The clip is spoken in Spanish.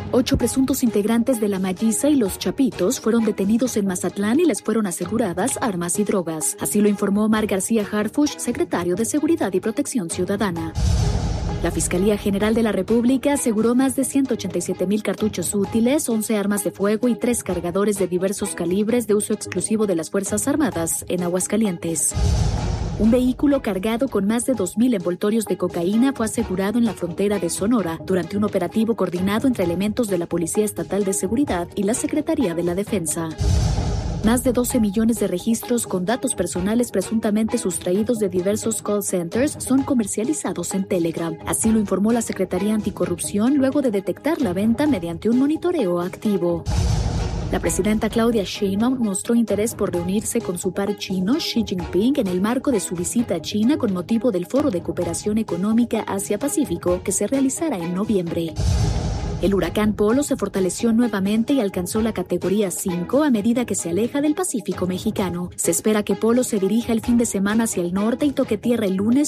8 presuntos integrantes de la Malliza y los Chapitos fueron detenidos en Mazatlán y les fueron aseguradas armas y drogas. Así lo informó Omar García Harfuch, secretario de Seguridad y Protección Ciudadana. La Fiscalía General de la República aseguró más de 187,000 cartuchos útiles, 11 armas de fuego y 3 cargadores de diversos calibres de uso exclusivo de las Fuerzas Armadas en Aguascalientes. Un vehículo cargado con más de 2,000 envoltorios de cocaína fue asegurado en la frontera de Sonora durante un operativo coordinado entre elementos de la Policía Estatal de Seguridad y la Secretaría de la Defensa. Más de 12 millones de registros con datos personales presuntamente sustraídos de diversos call centers son comercializados en Telegram. Así lo informó la Secretaría Anticorrupción luego de detectar la venta mediante un monitoreo activo. La presidenta Claudia Sheinbaum mostró interés por reunirse con su par chino Xi Jinping en el marco de su visita a China con motivo del Foro de Cooperación Económica Asia-Pacífico que se realizará en noviembre. El huracán Polo se fortaleció nuevamente y alcanzó la categoría 5 a medida que se aleja del Pacífico mexicano. Se espera que Polo se dirija el fin de semana hacia el norte y toque tierra el lunes